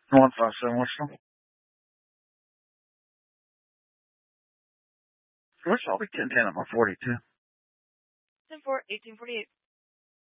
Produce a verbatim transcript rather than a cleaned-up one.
one five seven, what's wrong? What's all be ten ten on my forty-two? ten four, eighteen forty-eight.